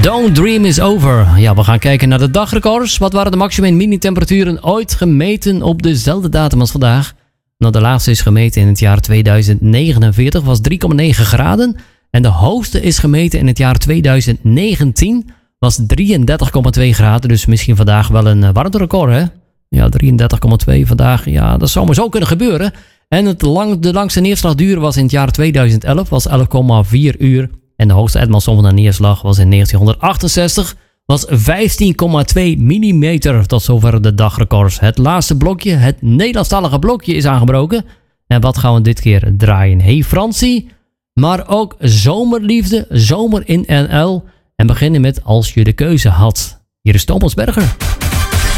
Don't Dream is Over. Ja, we gaan kijken naar de dagrecords. Wat waren de maximum mini-temperaturen ooit gemeten op dezelfde datum als vandaag? Nou, de laagste is gemeten in het jaar 2049, was 3,9 graden. En de hoogste is gemeten in het jaar 2019, was 33,2 graden. Dus misschien vandaag wel een warmterecord, hè? Ja, 33,2 vandaag. Ja, dat zou maar zo kunnen gebeuren. En de langste neerslagduur was in het jaar 2011, was 11,4 uur. En de hoogste atmosfeer van de neerslag was in 1968, was 15,2 millimeter. Tot zover de dagrecords. Het laatste blokje, het Nederlandstalige blokje, is aangebroken. En wat gaan we dit keer draaien? Hey Fransie, maar ook Zomerliefde, Zomer in NL. En beginnen met Als je de keuze had. Hier is Thomas Berger.